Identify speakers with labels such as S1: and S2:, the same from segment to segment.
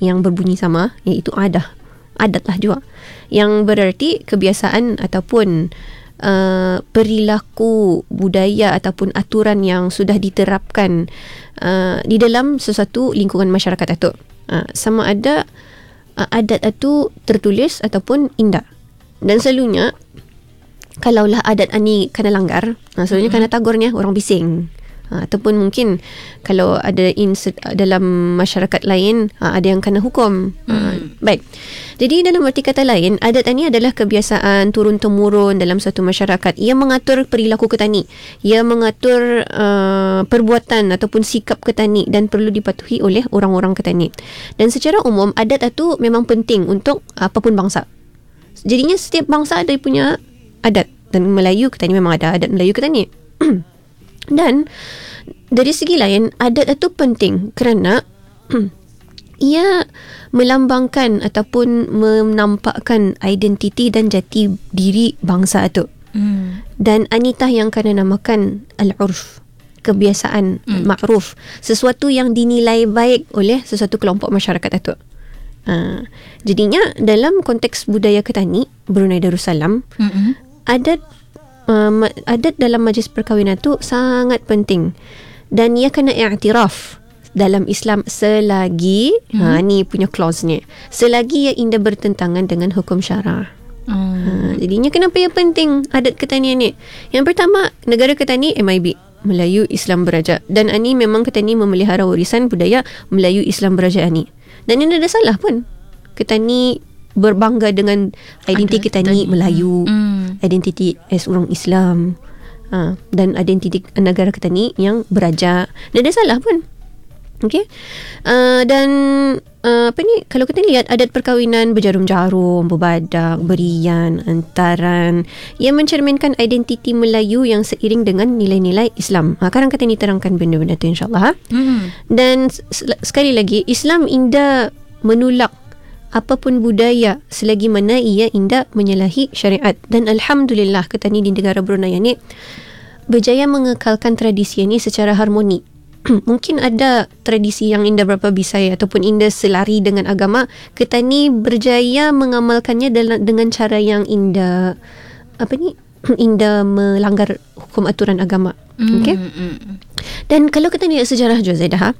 S1: yang berbunyi sama, iaitu adat lah juga, yang berarti kebiasaan ataupun perilaku budaya ataupun aturan yang sudah diterapkan di dalam sesuatu lingkungan masyarakat itu. Sama ada adat itu tertulis ataupun indah. Dan selalunya kalaulah adat ni kena langgar, selalunya kena tagurnya orang bising. Ataupun mungkin kalau ada dalam masyarakat lain ada yang kena hukum. Baik. Jadi dalam arti kata lain, adat ini adalah kebiasaan turun-temurun dalam satu masyarakat. Ia mengatur perilaku ketani, ia mengatur perbuatan ataupun sikap ketani dan perlu dipatuhi oleh orang-orang ketani. Dan secara umum adat itu memang penting untuk apapun bangsa. Jadinya setiap bangsa ada punya adat, dan Melayu ketani memang ada adat Melayu ketani. Dan dari segi lain, adat itu penting kerana ia melambangkan ataupun menampakkan identiti dan jati diri bangsa itu. Dan anitah yang kena namakan al-urf, kebiasaan, ma'ruf, sesuatu yang dinilai baik oleh sesuatu kelompok masyarakat itu. Jadinya dalam konteks budaya ketani Brunei Darussalam, adat dalam majlis perkahwinan tu sangat penting dan ia kena i'tiraf dalam Islam selagi ni punya clause ni, selagi ia tidak bertentangan dengan hukum syara. Jadinya kenapa ia penting adat ketanian ni? Yang pertama, negara ketani MIB, Melayu Islam Beraja, dan ani memang ketani memelihara warisan budaya Melayu Islam Beraja ani. Dan ini ada salah pun. Ketani berbangga dengan identiti ketani Melayu, identiti as orang Islam, dan identiti negara ketani yang beraja. Dan ada salah pun. Okey. Dan kalau kita lihat adat perkahwinan berjarum-jarum, berbadak, berian, antaran, ia mencerminkan identiti Melayu yang seiring dengan nilai-nilai Islam. Sekarang kita ni terangkan benda-benda tu insya-Allah. Dan sekali lagi, Islam indah menolak apapun budaya selagi mana ia indah menyalahi syariat. Dan alhamdulillah ketani di negara Brunei ni berjaya mengekalkan tradisi ini secara harmoni. Mungkin ada tradisi yang indah berapa bisai ataupun indah selari dengan agama, ketani berjaya mengamalkannya dengan cara yang indah indah melanggar hukum aturan agama. Okey. Dan kalau kita lihat sejarah Zaidah,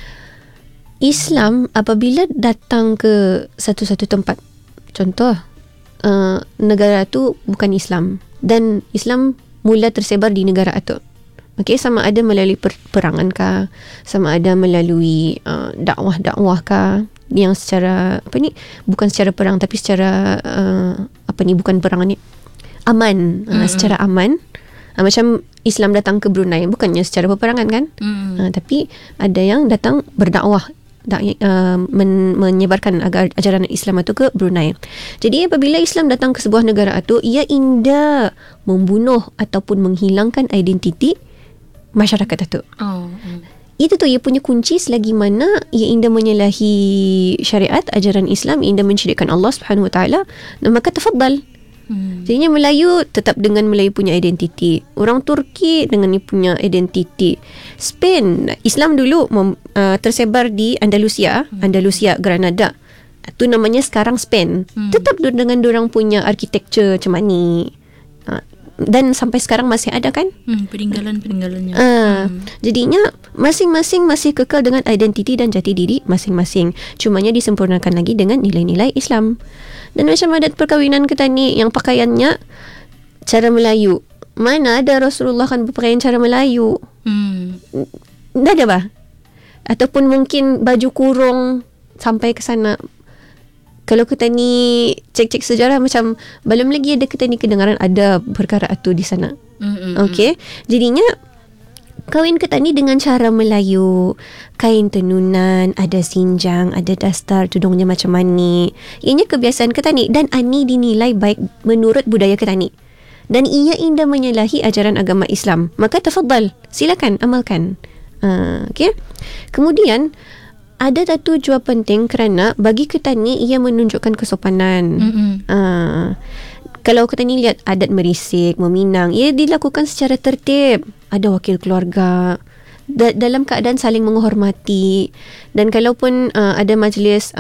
S1: Islam apabila datang ke satu-satu tempat, contoh negara tu bukan Islam dan Islam mula tersebar di negara itu. Okey, sama ada melalui perangan kah, sama ada melalui dakwah kah, yang secara bukan secara perang tapi secara bukan perang ni, aman, secara aman. Macam Islam datang ke Brunei bukannya secara peperangan kan, tapi ada yang datang berdakwah, menyebarkan ajaran Islam itu ke Brunei. Jadi apabila Islam datang ke sebuah negara itu, ia indah membunuh ataupun menghilangkan identiti masyarakat itu. Itu tu ia punya kunci. Selagi mana ia indah menyalahi syariat ajaran Islam, indah mensyirikkan Allah Subhanahu Wa Taala, maka tafadhal. Jadinya Melayu tetap dengan Melayu punya identiti, orang Turki dengan dia punya identiti. Spain, Islam dulu tersebar di Andalusia, Granada. Itu namanya sekarang Spain. Tetap dengan dorang punya architecture macam ni. Dan sampai sekarang masih ada kan?
S2: Peninggalan-peninggalannya.
S1: Jadinya masing-masing masih kekal dengan identiti dan jati diri masing-masing. Cumanya disempurnakan lagi dengan nilai-nilai Islam. Dan macam adat perkahwinan kita ni yang pakaiannya cara Melayu. Mana ada Rasulullah kan berpakaian cara Melayu? Tak ada bah? Ataupun mungkin baju kurung sampai ke sana. Kalau kita ni cek-cek sejarah, macam belum lagi ada kita ni kedengaran ada perkara itu di sana. Okey. Jadinya kahwin kita ni dengan cara Melayu, kain tenunan, ada sinjang, ada dastar, tudungnya macam ni. Ianya kebiasaan kita ni dan ani dinilai baik menurut budaya kita ni. Dan ia indah menyalahi ajaran agama Islam. Maka tafadhal, silakan amalkan. Okey. Kemudian ada satu jua penting kerana bagi kita ni ia menunjukkan kesopanan. Kalau kita ni lihat adat merisik, meminang, ia dilakukan secara tertib. Ada wakil keluarga dalam keadaan saling menghormati. Dan kalaupun ada majlis